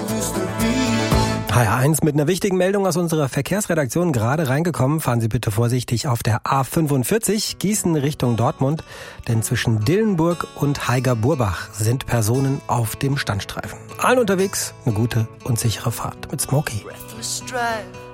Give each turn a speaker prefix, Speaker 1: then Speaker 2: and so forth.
Speaker 1: HR1 mit einer wichtigen Meldung aus unserer Verkehrsredaktion gerade reingekommen. Fahren Sie bitte vorsichtig auf der A45 Gießen Richtung Dortmund, denn zwischen Dillenburg und Haiger-Burbach sind Personen auf dem Standstreifen. Allen unterwegs eine gute und sichere Fahrt mit Smokey.
Speaker 2: Breathless drive.